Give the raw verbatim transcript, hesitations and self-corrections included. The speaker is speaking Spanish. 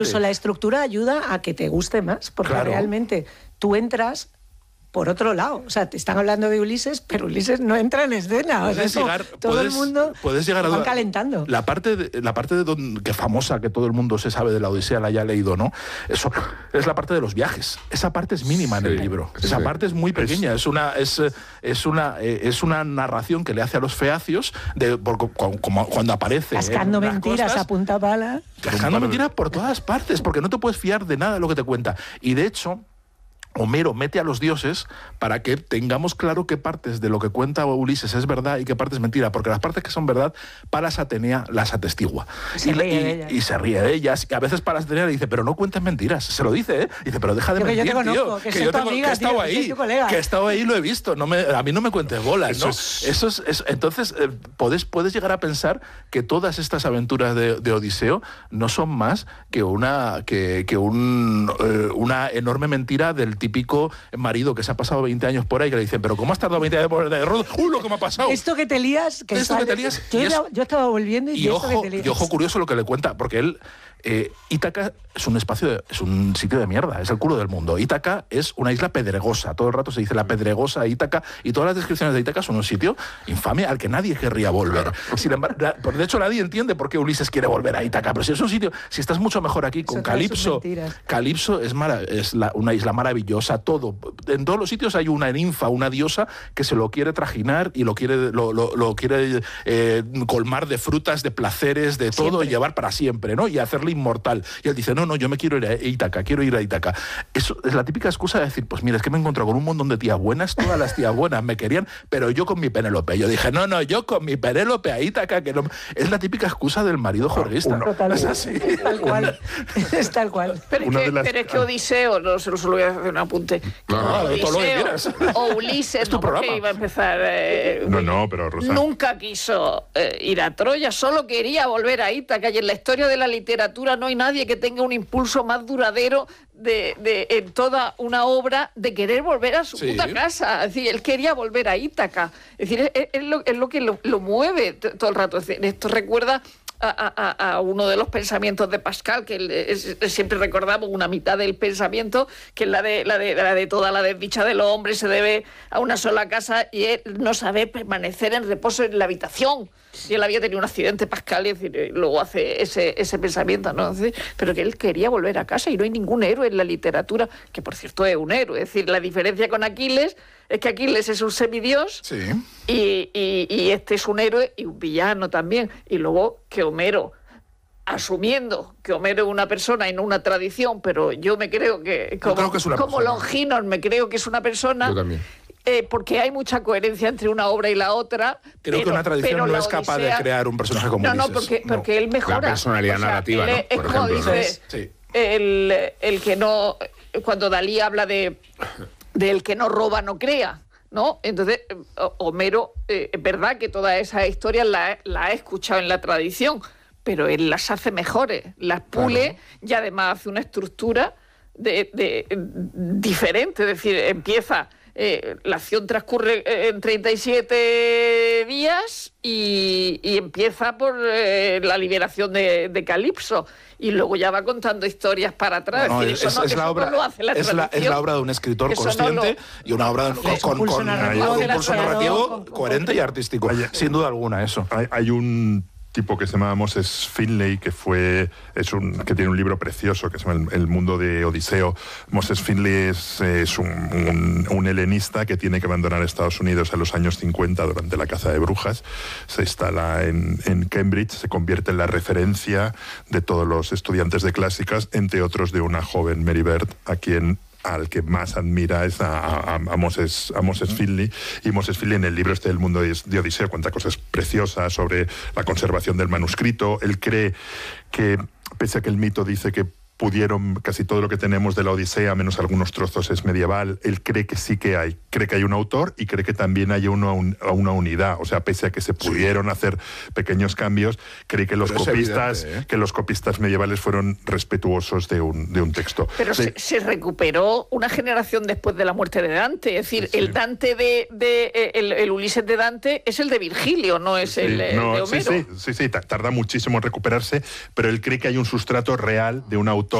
Incluso la estructura ayuda a que te guste más, porque claro. realmente tú entras por otro lado. O sea, te están hablando de Ulises, pero Ulises no entra en escena. O sea, llegar, todo puedes, el mundo puedes llegar a van calentando. La parte, de, la parte de don, que famosa, que todo el mundo se sabe de la Odisea, la haya leído, ¿no? Eso es la parte de los viajes. Esa parte es mínima sí, en el libro. Esa sí. parte es muy pequeña. Es, es una es, es una es una narración que le hace a los feacios de por, como cuando aparece. Cascando mentiras costas, a punta pala. Cascando mentiras por todas partes, porque no te puedes fiar de nada de lo que te cuenta. Y de hecho, Homero mete a los dioses para que tengamos claro qué partes de lo que cuenta Ulises es verdad y qué partes es mentira, porque las partes que son verdad, Palas Atenea las atestigua. Se y, ríe y, de ellas. y se ríe de ellas. Y a veces Palas Atenea le dice, pero no cuentes mentiras. Se lo dice, ¿eh? Dice, pero deja de yo mentir, que yo te conozco, tío. Que, que yo tengo, amiga, que he estado tío, ahí. Que, que he estado ahí y lo he visto. No me, a mí no me cuentes bolas, Eso ¿no? Es... Eso es, es, entonces, eh, puedes, puedes llegar a pensar que todas estas aventuras de, de Odiseo no son más que una, que, que un, eh, una enorme mentira del típico marido que se ha pasado veinte años por ahí, que le dicen, pero ¿cómo has tardado veinte años por de rodo? ¡Uy, lo que me ha pasado! Esto que te lías... Que esto que te lías... Yo, es, yo estaba volviendo y, y, esto ojo, que te lías. y ojo curioso lo que le cuenta, porque él... Eh, Ítaca es un espacio, de, es un sitio de mierda, es el culo del mundo. Ítaca es una isla pedregosa, todo el rato se dice la pedregosa Ítaca, y todas las descripciones de Ítaca son un sitio infame al que nadie querría volver. Sin embargo, de hecho nadie entiende por qué Ulises quiere volver a Ítaca, pero si es un sitio, si estás mucho mejor aquí con Calipso, Calipso es, mara, es la, una isla maravillosa, todo, en todos los sitios hay una ninfa, una diosa que se lo quiere trajinar y lo quiere, lo, lo, lo quiere eh, colmar de frutas, de placeres, de todo, siempre. Y llevar para siempre, ¿no? Y hacerle inmortal. Y él dice, no, no, yo me quiero ir a Ítaca, quiero ir a Ítaca. Eso es la típica excusa de decir, pues mira, es que me he encontrado con un montón de tías buenas, todas las tías buenas me querían, pero yo con mi Penélope. Yo dije, no, no, yo con mi Penélope a Ítaca, que no... Es la típica excusa del marido jorguista. Total, es así. Tal cual. Es tal cual. Pero, es que, las... pero es que Odiseo, no se lo solo voy a hacer un apunte. No, no, Odiseo, todo lo que quieras. O Ulises, no, porque iba a empezar... Eh, no, no, pero Rosa... Nunca quiso eh, ir a Troya, solo quería volver a Ítaca, y en la historia de la literatura no hay nadie que tenga un impulso más duradero de, de, en toda una obra de querer volver a su sí. puta casa. Es decir, él quería volver a Ítaca. Es decir, es, es, lo, es lo que lo, lo mueve todo el rato. Es decir, esto recuerda a, a, a uno de los pensamientos de Pascal, que es, es, siempre recordamos una mitad del pensamiento, que es la de, la, de, la de toda la desdicha del hombre se debe a una sola casa, y él no sabe permanecer en reposo en la habitación. Y él había tenido un accidente, Pascal, y es decir, luego hace ese, ese pensamiento, ¿no? Pero que él quería volver a casa, y no hay ningún héroe en la literatura, que por cierto es un héroe. Es decir, la diferencia con Aquiles es que Aquiles es un semidios, sí. y, y, y este es un héroe y un villano también. Y luego que Homero, asumiendo que Homero es una persona y no una tradición, pero yo me creo que, como, creo que es una como persona. Longinos, me creo que es una persona. Yo también. Eh, porque hay mucha coherencia entre una obra y la otra. Creo pero, que una tradición no es capaz Odisea... de crear un personaje como no, Ulises. No, porque, no, porque él mejora. La personalidad o sea, narrativa, ¿no? Es, es por como ejemplo, dice, ¿no? Sí. el, el que no... Cuando Dalí habla de, de el que no roba no crea, ¿no? Entonces, Homero, eh, es verdad que todas esas historias las la ha escuchado en la tradición, pero él las hace mejores, las pule, claro. Y además hace una estructura de, de, diferente, es decir, empieza... Eh, la acción transcurre en treinta y siete días y, y empieza por eh, la liberación de, de Calipso, y luego ya va contando historias para atrás. No, no, es decir, es, eso no, es, eso la obra, no lo hace la es, la, es la obra de un escritor eso consciente, no lo... y una obra con, con, con, con narrativo un impulso narrativo coherente y artístico. Hay, sin duda alguna, eso. Hay, hay un tipo que se llama Moses Finley, que fue es un que tiene un libro precioso que se llama El, el mundo de Odiseo. Moses Finley es, es un, un, un helenista que tiene que abandonar Estados Unidos en los años cincuenta durante la caza de brujas. Se instala en, en Cambridge, se convierte en la referencia de todos los estudiantes de clásicas, entre otros de una joven Mary Beard, a quien al que más admira es a, a, a, Moses, a Moses Finley. Y Moses Finley, en el libro este del mundo de Odiseo, cuenta cosas preciosas sobre la conservación del manuscrito. Él cree que, pese a que el mito dice que pudieron, casi todo lo que tenemos de la Odisea, menos algunos trozos, es medieval, él cree que sí que hay, cree que hay un autor, y cree que también hay una, una unidad. O sea, pese a que se pudieron sí. hacer pequeños cambios, cree que los copistas ¿eh? que los copistas medievales fueron respetuosos de un, de un texto. Pero de, se, se recuperó una generación después de la muerte de Dante. Es decir, sí. el Dante de, de el, el Ulises de Dante es el de Virgilio, no es sí, el no, de Homero. Sí, sí, sí, sí, tarda muchísimo en recuperarse, pero él cree que hay un sustrato real de un autor